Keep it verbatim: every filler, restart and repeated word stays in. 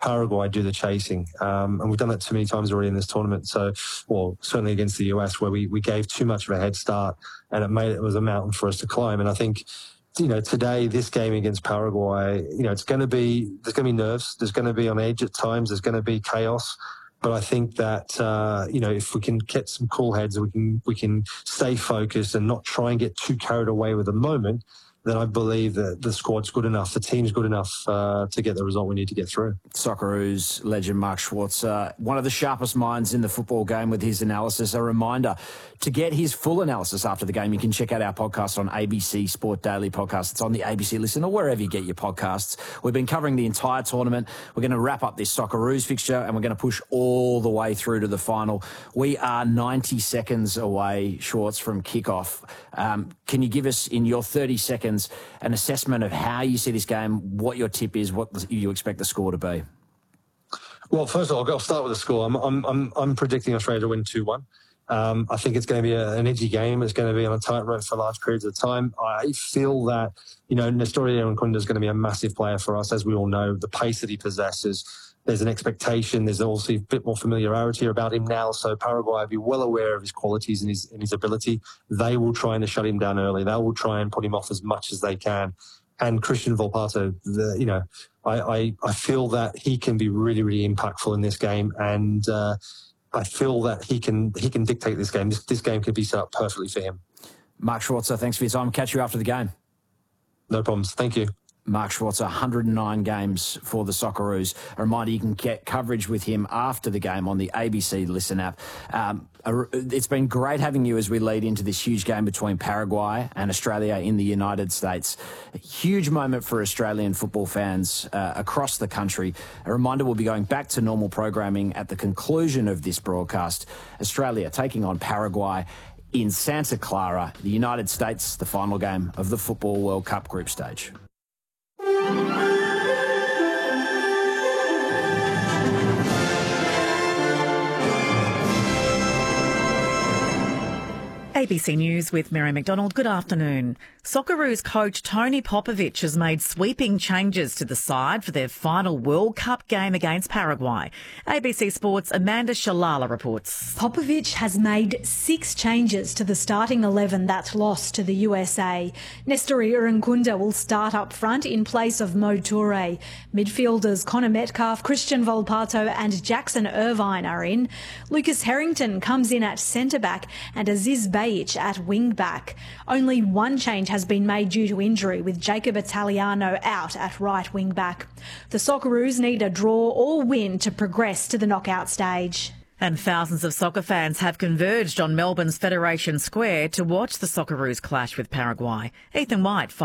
Paraguay do the chasing. Um, and we've done that too many times already in this tournament. So, well, certainly against the U S, where we, we gave too much of a head start and it made it was a mountain for us to climb. And I think, you know, today, this game against Paraguay, you know, it's going to be, there's going to be nerves. There's going to be on edge at times. There's going to be chaos. But I think that, uh, you know, if we can get some cool heads, we can, we can stay focused and not try and get too carried away with the moment, then I believe that the squad's good enough, the team's good enough uh, to get the result we need to get through. Socceroos legend Mark Schwarzer, one of the sharpest minds in the football game with his analysis. A reminder, to get his full analysis after the game, you can check out our podcast on A B C Sport Daily Podcast. It's on the A B C Listen or wherever you get your podcasts. We've been covering the entire tournament. We're going to wrap up this Socceroos fixture and we're going to push all the way through to the final. We are ninety seconds away, Schwartz, from kickoff. Um, can you give us, in your thirty seconds, an assessment of how you see this game, what your tip is, what you expect the score to be? Well, first of all, I'll start with the score. I'm I'm I'm, I'm predicting Australia to win two one. Um, I think it's going to be a, an edgy game. It's going to be on a tightrope for large periods of time. I feel that, you know, Nestory Irankunda is going to be a massive player for us, as we all know. The pace that he possesses, there's an expectation. There's also a bit more familiarity about him now. So Paraguay will be well aware of his qualities and his, and his ability. They will try and shut him down early. They will try and put him off as much as they can. And Christian Volpato, the, you know, I, I, I feel that he can be really, really impactful in this game. And uh, I feel that he can he can dictate this game. This, this game could be set up perfectly for him. Mark Schwarzer, thanks for your time. Catch you after the game. No problems. Thank you. Mark Schwarzer, one hundred nine games for the Socceroos. A reminder, you can get coverage with him after the game on the A B C Listen app. Um, it's been great having you as we lead into this huge game between Paraguay and Australia in the United States. A huge moment for Australian football fans uh, across the country. A reminder, we'll be going back to normal programming at the conclusion of this broadcast. Australia taking on Paraguay in Santa Clara, the United States, the final game of the Football World Cup group stage. A B C News with Mary McDonald. Good afternoon. Socceroos coach Tony Popovic has made sweeping changes to the side for their final World Cup game against Paraguay. A B C Sports' Amanda Shalala reports. Popovic has made six changes to the starting eleven that lost to the U S A. Nestory Irankunda will start up front in place of Mo Toure. Midfielders Connor Metcalf, Christian Volpato and Jackson Irvine are in. Lucas Harrington comes in at centre-back and Aziz Bayic at wing-back. Only one change has been made due to injury, with Jacob Italiano out at right wing-back. The Socceroos need a draw or win to progress to the knockout stage. And thousands of soccer fans have converged on Melbourne's Federation Square to watch the Socceroos clash with Paraguay. Ethan White